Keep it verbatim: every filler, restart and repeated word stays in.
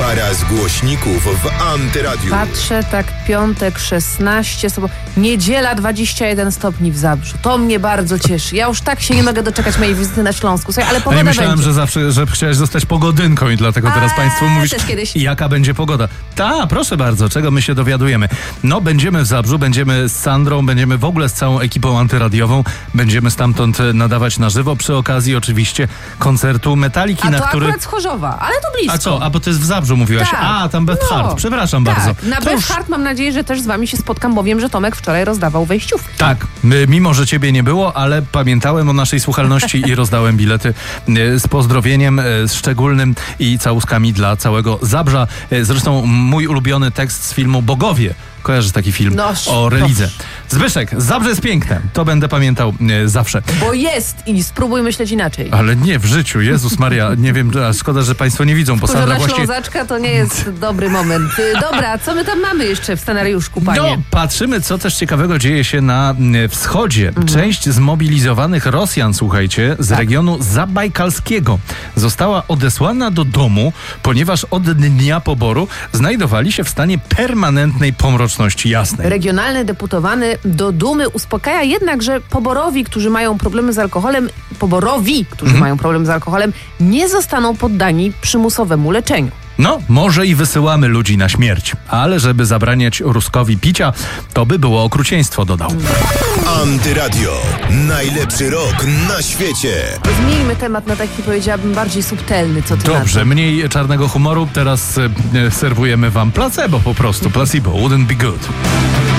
Para z głośników w Antyradiu. Patrzę, tak piątek szesnaście, sobo... niedziela dwadzieścia jeden stopni w Zabrzu. To mnie bardzo cieszy. Ja już tak się nie mogę doczekać mojej wizyty na Śląsku. Słuchaj, ale pogoda ja myślałem, będzie. że zawsze, że chciałeś zostać pogodynką i dlatego teraz A, Państwu mówisz, też kiedyś. jaka będzie pogoda. Ta, proszę bardzo, czego my się dowiadujemy. No, będziemy w Zabrzu, będziemy z Sandrą, będziemy w ogóle z całą ekipą antyradiową. Będziemy stamtąd nadawać na żywo. Przy okazji oczywiście koncertu Metaliki, A na to który... akurat z Chorzowa, ale to blisko. A co? A bo to jest w Zabrzu mówiłaś. Tak. A, tam Beth No. Hart. Przepraszam Tak, bardzo. na To Beth już- Hart mam nadzieję, że też z wami się spotkam, bo wiem, że Tomek wczoraj rozdawał wejściówki. Tak, y, mimo że ciebie nie było, ale pamiętałem o naszej słuchalności i rozdałem bilety y, z pozdrowieniem y, szczególnym i całuskami dla całego Zabrza. Y, Zresztą mój ulubiony tekst z filmu Bogowie. Kojarzysz taki film No, o relidze. Zbyszek, Zabrze jest piękne. To będę pamiętał y, zawsze. Bo jest i spróbuj myśleć inaczej. Ale nie w życiu, Jezus Maria, nie wiem, a szkoda, że Państwo nie widzą, bo Sandra Kurzona właśnie... Ślązaczka to nie jest dobry moment. Y, Dobra, co my tam mamy jeszcze w scenariuszku, panie? No, patrzymy, co też ciekawego dzieje się na mm, wschodzie. Część zmobilizowanych Rosjan, słuchajcie, z regionu zabajkalskiego została odesłana do domu, ponieważ od dnia poboru znajdowali się w stanie permanentnej pomroczności jasnej. Regionalny deputowany do Dumy uspokaja jednak, że poborowi, którzy mają problemy z alkoholem, poborowi, którzy Mhm. mają problem z alkoholem, nie zostaną poddani przymusowemu leczeniu. No, może i wysyłamy ludzi na śmierć, ale żeby zabraniać Ruskowi picia, to by było okrucieństwo, dodał. Antyradio. Najlepszy rok na świecie. Zmieńmy temat na taki, powiedziałabym, bardziej subtelny, co ty na Dobrze, to? mniej czarnego humoru, teraz e, serwujemy wam placebo po prostu, placebo, wouldn't be good.